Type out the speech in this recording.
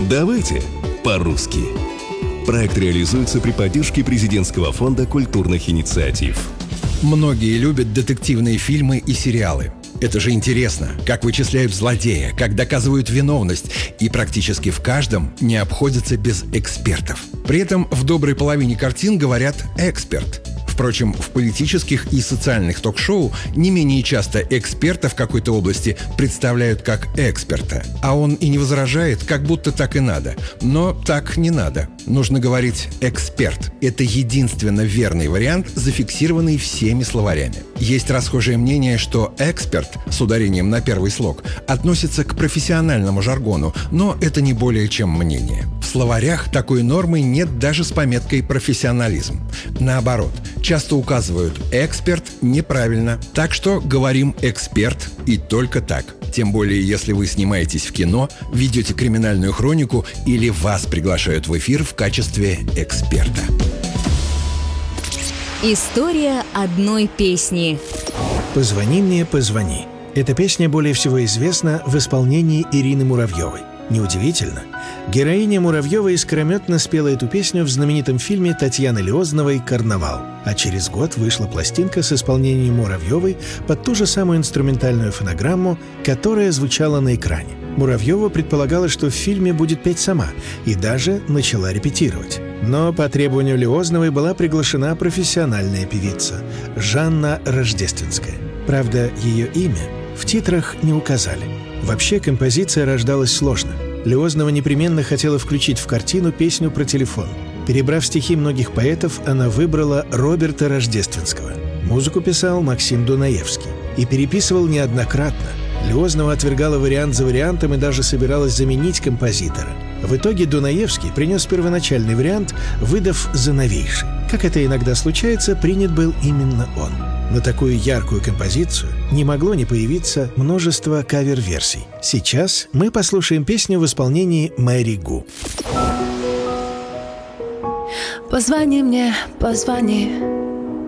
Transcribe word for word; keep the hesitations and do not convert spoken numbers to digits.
Давайте по-русски. Проект реализуется при поддержке Президентского фонда культурных инициатив. Многие любят детективные фильмы и сериалы. Это же интересно, как вычисляют злодея, как доказывают виновность, и практически в каждом не обходится без экспертов. При этом в доброй половине картин говорят «эксперт». Впрочем, в политических и социальных ток-шоу не менее часто эксперта в какой-то области представляют как эксперта. А он и не возражает, как будто так и надо. Но так не надо. Нужно говорить «эксперт». Это единственно верный вариант, зафиксированный всеми словарями. Есть расхожее мнение, что «эксперт» с ударением на первый слог относится к профессиональному жаргону, но это не более чем мнение. В словарях такой нормы нет даже с пометкой «профессионализм». Наоборот, часто указывают «эксперт» неправильно. Так что говорим «эксперт» и только так. Тем более, если вы снимаетесь в кино, ведете криминальную хронику или вас приглашают в эфир в качестве эксперта. История одной песни. «Позвони мне, позвони». Эта песня более всего известна в исполнении Ирины Муравьевой. Неудивительно. Героиня Муравьева искрометно спела эту песню в знаменитом фильме Татьяны Лиозновой «Карнавал». А через год вышла пластинка с исполнением Муравьевой под ту же самую инструментальную фонограмму, которая звучала на экране. Муравьева предполагала, что в фильме будет петь сама, и даже начала репетировать. Но по требованию Лиозновой была приглашена профессиональная певица Жанна Рождественская. Правда, ее имя в титрах не указали. Вообще, композиция рождалась сложно. Лиознова непременно хотела включить в картину песню про телефон. Перебрав стихи многих поэтов, она выбрала Роберта Рождественского. Музыку писал Максим Дунаевский. И переписывал неоднократно. Лиознова отвергала вариант за вариантом и даже собиралась заменить композитора. В итоге Дунаевский принес первоначальный вариант, выдав за новейший. Как это иногда случается, принят был именно он. На такую яркую композицию не могло не появиться множество кавер-версий. Сейчас мы послушаем песню в исполнении Мэри Гу. Позвони мне, позвони.